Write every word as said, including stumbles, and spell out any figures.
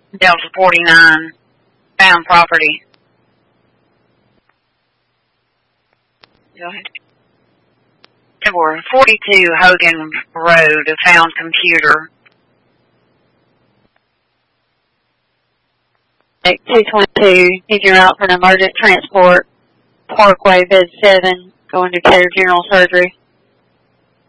Delta forty-nine, found property. Go ahead. Or forty-two Hogan Road, a found computer. two twenty-two, if you're out for an emergent transport, Parkway, bed seven, going to care of general surgery.